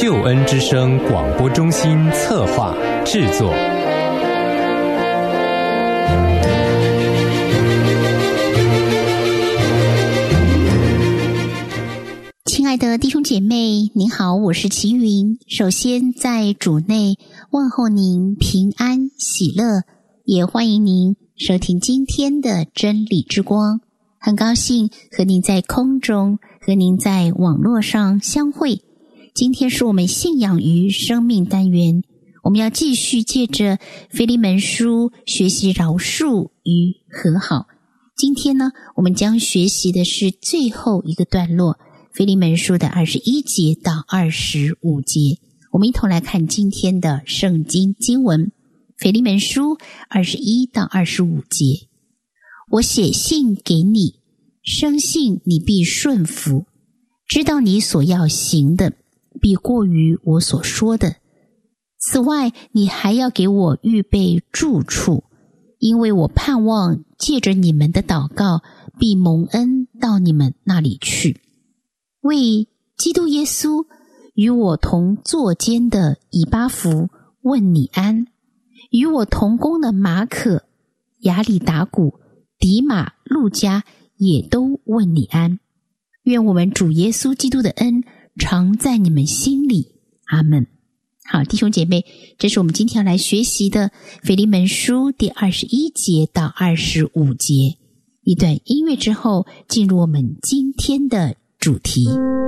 救恩之声广播中心策划制作。 亲爱的弟兄姐妹，您好，我是齐云。首先在主内问候您平安喜乐，也欢迎您收听今天的真理之光。很高兴和您在空中，和您在网络上相会。今天是我们信仰与生命单元，我们要继续借着腓利门书学习饶恕与和好。今天呢，我们将学习的是最后一个段落，腓利门书的21节到25节。我们一同来看今天的圣经经文，腓利门书21到25节。我写信给你，深信你必顺服，知道你所要行的必过于我所说的。此外，你还要给我预备住处，因为我盼望借着你们的祷告，必蒙恩到你们那里去。为基督耶稣与我同坐监的以巴弗问你安，与我同工的马可、亚里达古、迪马、路加也都问你安。愿我们主耶稣基督的恩常在你们心里，阿们。好，弟兄姐妹，这是我们今天要来学习的腓利门书第21节到25节。一段音乐之后，进入我们今天的主题。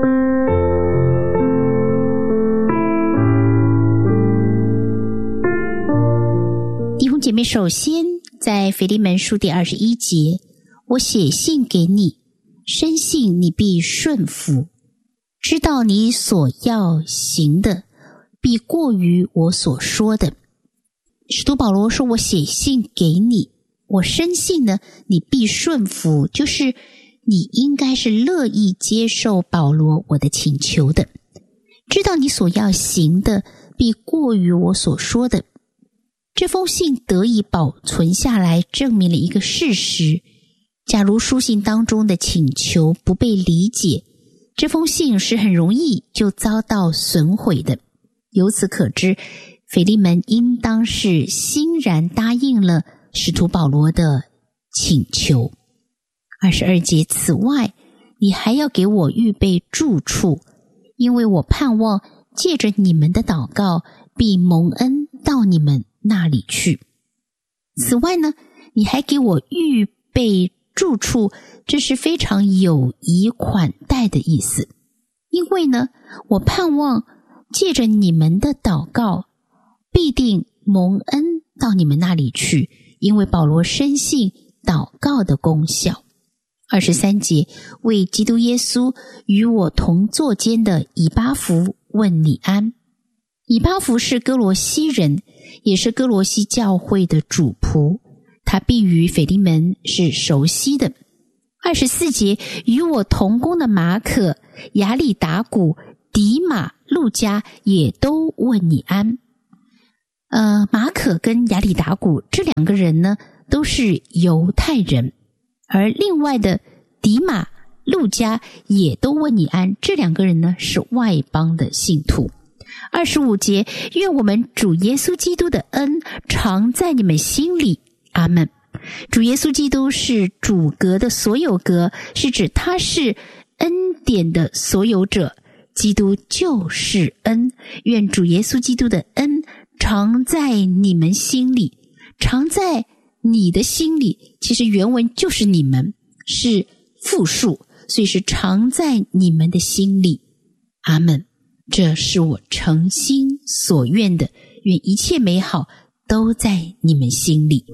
弟兄姐妹，首先在腓利门书第21节，我写信给你，深信你必顺服，知道你所要行的必过于我所说的。使徒保罗说，我写信给你，我深信呢，你必顺服，就是你应该是乐意接受保罗我的请求的。知道你所要行的必过于我所说的。这封信得以保存下来，证明了一个事实：假如书信当中的请求不被理解，这封信是很容易就遭到损毁的。由此可知，腓利门应当是欣然答应了使徒保罗的请求。22节，此外，你还要给我预备住处，因为我盼望借着你们的祷告，必蒙恩到你们那里去。此外呢，你还给我预备住处，这是非常有谊款待的意思。因为呢，我盼望借着你们的祷告，必定蒙恩到你们那里去，因为保罗深信祷告的功效。23节，为基督耶稣与我同坐监的以巴弗问你安。以巴弗是哥罗西人，也是哥罗西教会的主仆，他必与腓利门是熟悉的。24节，与我同工的马可、亚里达古、迪马、路加也都问你安。马可跟亚里达古这两个人呢，都是犹太人，而另外的迪马、路加也都问你安，这两个人呢是外邦的信徒。25节，愿我们主耶稣基督的恩常在你们心里，阿们。主耶稣基督是主格的所有格，是指他是恩典的所有者，基督就是恩。愿主耶稣基督的恩常在你们心里，常在你的心里，其实原文就是你们，是复数，所以是常在你们的心里，阿们。这是我诚心所愿的，愿一切美好都在你们心里。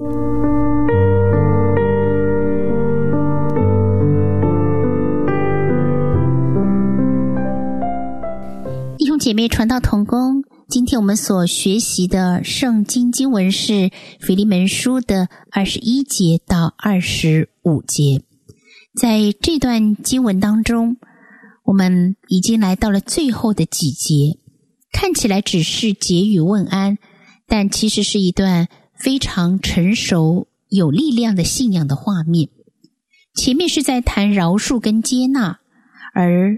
弟兄姐妹，传道同工，今天我们所学习的圣经经文是腓利门书的21节到25节。在这段经文当中，我们已经来到了最后的几节，看起来只是结语问安，但其实是一段非常成熟有力量的信仰的画面。前面是在谈饶恕跟接纳，而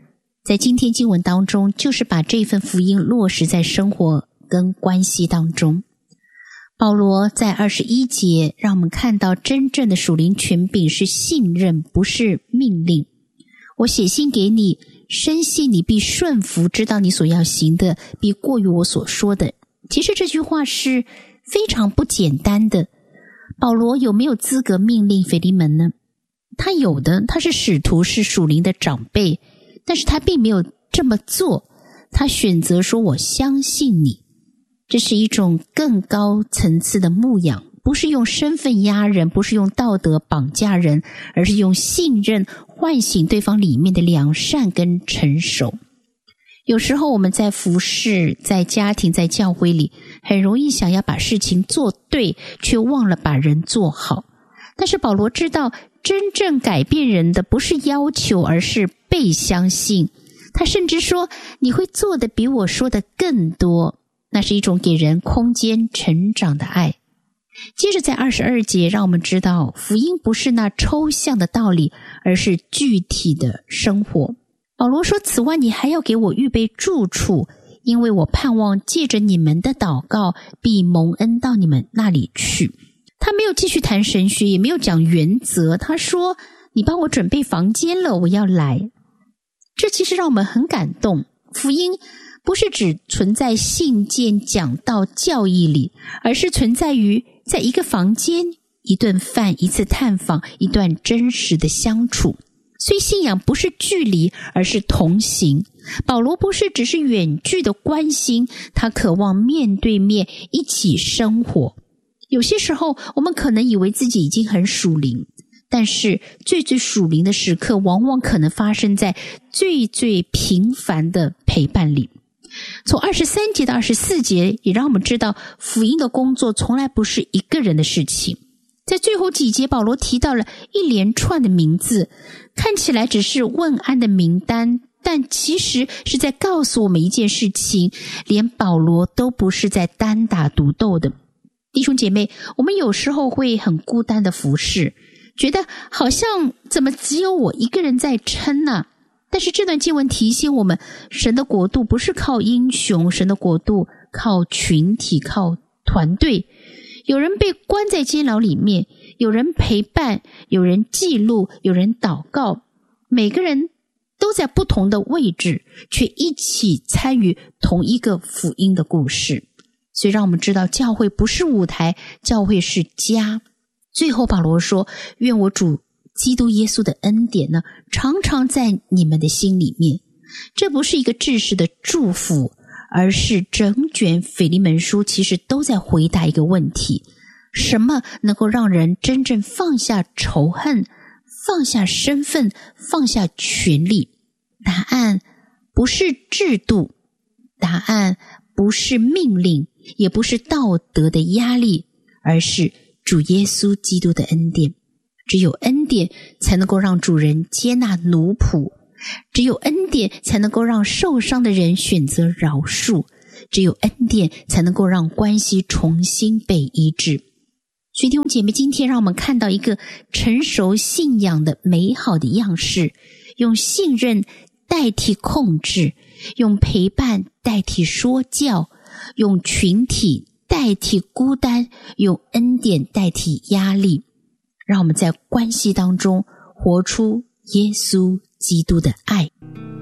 在今天经文当中，就是把这份福音落实在生活跟关系当中。保罗在21节让我们看到真正的属灵权柄是信任，不是命令。我写信给你，深信你必顺服，知道你所要行的必过于我所说的。其实这句话是非常不简单的。保罗有没有资格命令腓利门呢？他有的，他是使徒，是属灵的长辈，但是他并没有这么做。他选择说我相信你。这是一种更高层次的牧养，不是用身份压人，不是用道德绑架人，而是用信任唤醒对方里面的良善跟成熟。有时候我们在服事，在家庭，在教会里，很容易想要把事情做对，却忘了把人做好。但是保罗知道，真正改变人的不是要求，而是被相信。他甚至说，你会做的比我说的更多。那是一种给人空间成长的爱。接着在22节让我们知道，福音不是那抽象的道理，而是具体的生活。保罗说，此外你还要给我预备住处，因为我盼望借着你们的祷告必蒙恩到你们那里去。他没有继续谈神学，也没有讲原则，他说你帮我准备房间了，我要来。这其实让我们很感动。福音不是只存在信件、讲道、教义里，而是存在于在一个房间、一顿饭、一次探访、一段真实的相处。所以信仰不是距离，而是同行。保罗不是只是远距的关心，他渴望面对面一起生活。有些时候我们可能以为自己已经很属灵，但是最属灵的时刻往往可能发生在最平凡的陪伴里。从23节到24节也让我们知道，福音的工作从来不是一个人的事情。在最后几节，保罗提到了一连串的名字，看起来只是问安的名单，但其实是在告诉我们一件事情，连保罗都不是在单打独斗的。弟兄姐妹，我们有时候会很孤单的服侍，觉得好像怎么只有我一个人在撑呢？但是这段经文提醒我们，神的国度不是靠英雄，神的国度靠群体，靠团队。有人被关在监牢里面，有人陪伴，有人记录，有人祷告，每个人都在不同的位置，却一起参与同一个福音的故事。所以让我们知道，教会不是舞台，教会是家。最后保罗说，愿我主基督耶稣的恩典呢，常常在你们的心里面。这不是一个制式的祝福，而是整卷腓利门书其实都在回答一个问题：什么能够让人真正放下仇恨，放下身份，放下权力？答案不是制度，答案不是命令，也不是道德的压力，而是主耶稣基督的恩典。只有恩典才能够让主人接纳奴仆，只有恩典才能够让受伤的人选择饶恕，只有恩典才能够让关系重新被医治。所以弟兄姐妹，今天让我们看到一个成熟信仰的美好的样式，用信任代替控制，用陪伴代替说教，用群体代替孤单，用恩典代替压力。让我们在关系当中活出耶稣基督的爱。